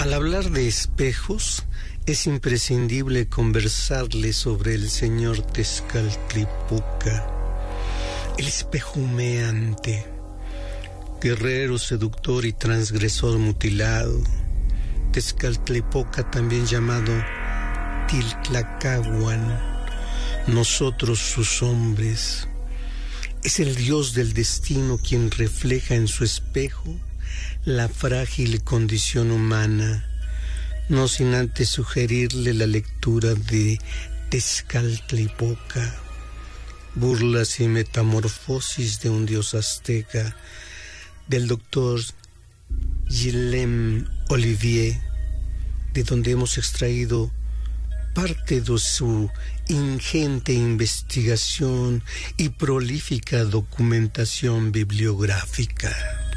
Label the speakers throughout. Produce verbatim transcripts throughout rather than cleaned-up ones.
Speaker 1: Al hablar de espejos, es imprescindible conversarle sobre el señor Tezcatlipoca, el espejo humeante, guerrero, seductor y transgresor mutilado. Tezcatlipoca, también llamado Tiltlacahuan, nosotros sus hombres, es el dios del destino quien refleja en su espejo la frágil condición humana, no sin antes sugerirle la lectura de Tezcatlipoca, burlas y metamorfosis de un dios azteca, del doctor Guillaume Olivier, de donde hemos extraído parte de su ingente investigación y prolífica documentación bibliográfica.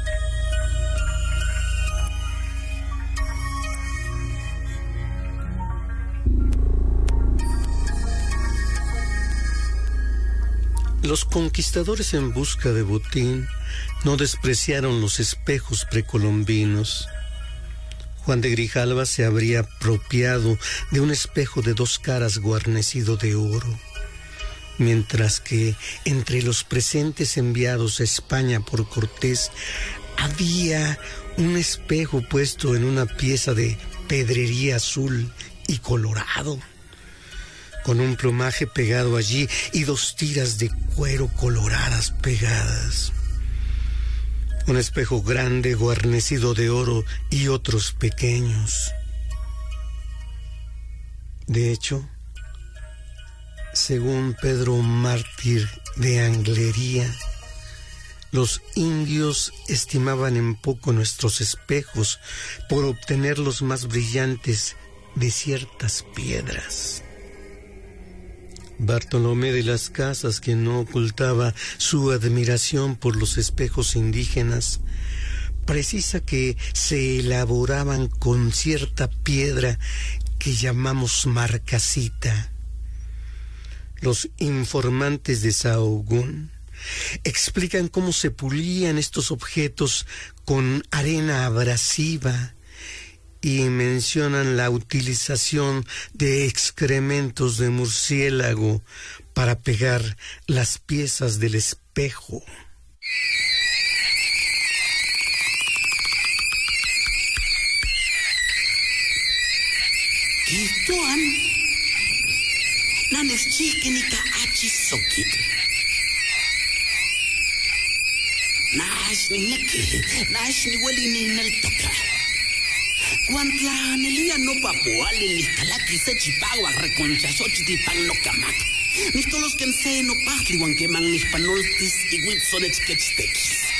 Speaker 1: Los conquistadores en busca de botín no despreciaron los espejos precolombinos. Juan de Grijalva se habría apropiado de un espejo de dos caras guarnecido de oro, mientras que entre los presentes enviados a España por Cortés había un espejo puesto en una pieza de pedrería azul y colorado, con un plumaje pegado allí y dos tiras de cuero coloradas pegadas. Un espejo grande guarnecido de oro y otros pequeños. De hecho, según Pedro Mártir de Anglería, los indios estimaban en poco nuestros espejos por obtener los más brillantes de ciertas piedras. Bartolomé de las Casas, quien no ocultaba su admiración por los espejos indígenas, precisa que se elaboraban con cierta piedra que llamamos marcasita. Los informantes de Sahagún explican cómo se pulían estos objetos con arena abrasiva y mencionan la utilización de excrementos de murciélago para pegar las piezas del espejo.
Speaker 2: Kituan nanes chiquinica achisokit. Nash ni neki, nash ni wali ni naltoka. Cuantla nelia no papuale ni calaki se chipagua reconcha sochiti pan no camat. Ni todos los que ense no patli wan que man ni panoltis y witsonech kechtekis.